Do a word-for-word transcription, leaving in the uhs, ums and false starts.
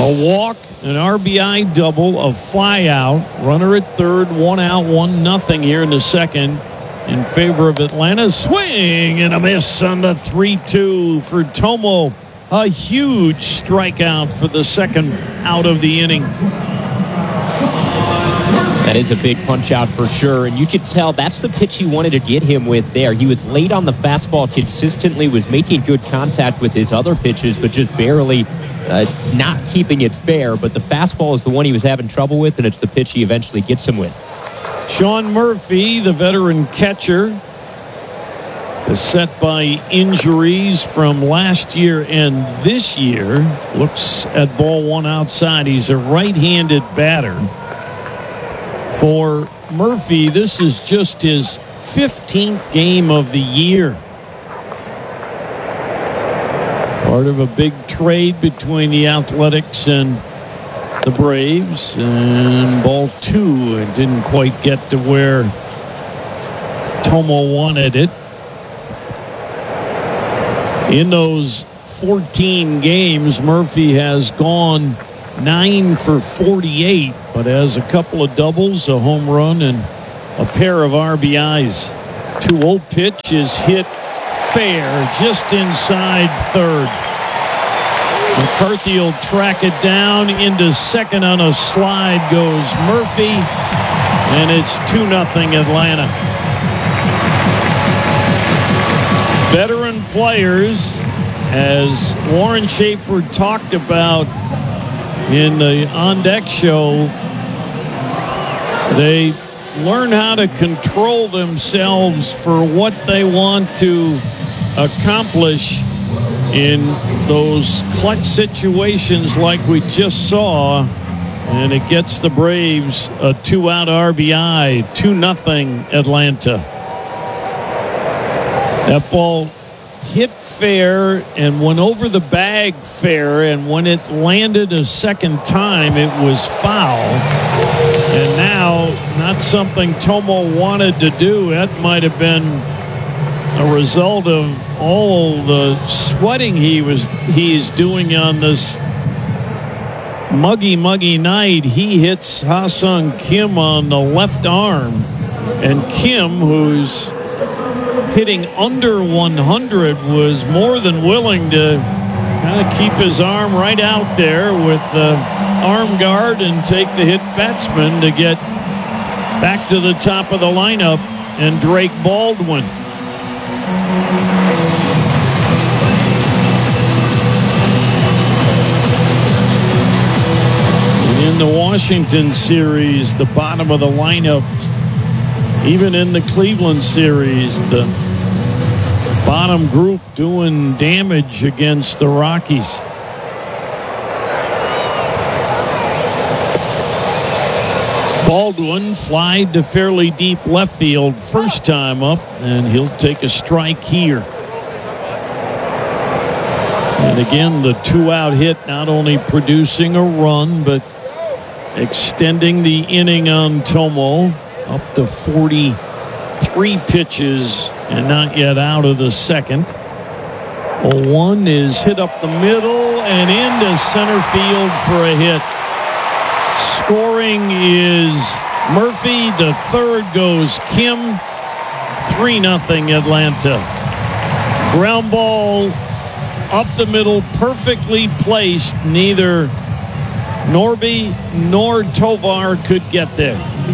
A walk, an R B I double, a fly out, runner at third, one out, one nothing here in the second in favor of Atlanta. Swing and a miss on the three two for Tomo. A huge strikeout for the second out of the inning. That is a big punch out for sure, and you could tell that's the pitch he wanted to get him with there. He was late on the fastball consistently, was making good contact with his other pitches, but just barely uh, not keeping it fair. But the fastball is the one he was having trouble with, and it's the pitch he eventually gets him with. Sean Murphy, the veteran catcher, is set by injuries from last year and this year. Looks at ball one outside. He's a right-handed batter. For Murphy, this is just his fifteenth game of the year. Part of a big trade between the Athletics and the Braves. And ball two, it didn't quite get to where Tomo wanted it. In those fourteen games, Murphy has gone nine for forty-eight, but has a couple of doubles, a home run, and a pair of R B Is. two oh pitch is hit fair, just inside third. McCarthy will track it down. Into second on a slide goes Murphy, and it's two nothing Atlanta. Veteran players, as Warren Schaefer talked about in the On Deck show, they learn how to control themselves for what they want to accomplish in those clutch situations like we just saw. And it gets the Braves a two-out R B I, two nothing Atlanta. That ball hit fair and went over the bag fair, and when it landed a second time, it was foul. And now, not something Tomo wanted to do. That might have been a result of all the sweating he was he's doing on this muggy, muggy night. He hits Ha-Seong Kim on the left arm, and Kim, who's hitting under one hundred, was more than willing to kind of keep his arm right out there with the arm guard and take the hit batsman to get back to the top of the lineup and Drake Baldwin. And in the Washington series, the bottom of the lineup, even in the Cleveland series, the bottom group doing damage against the Rockies. Baldwin flied to fairly deep left field first time up, and he'll take a strike here. And again, the two-out hit not only producing a run, but extending the inning on Tomo up to forty-three pitches and not yet out of the second. oh one is hit up the middle and into center field for a hit. Scoring is Murphy. The third goes Kim. three nothing Atlanta. Ground ball up the middle, perfectly placed. Neither Norby nor Tovar could get there.